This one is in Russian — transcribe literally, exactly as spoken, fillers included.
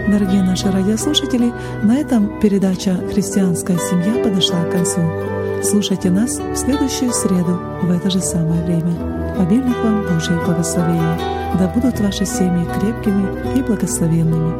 Дорогие наши радиослушатели, на этом передача «Христианская семья» подошла к концу. Слушайте нас в следующую среду в это же самое время. Обильных вам Божьих благословений. Да будут ваши семьи крепкими и благословенными.